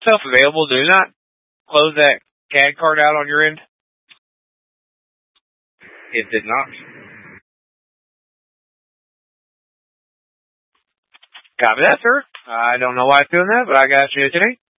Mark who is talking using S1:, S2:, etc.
S1: Stuff available. Do not close that CAD card out on your end. It did not. Copy that, sir. I don't know why it's doing that, but I got you today.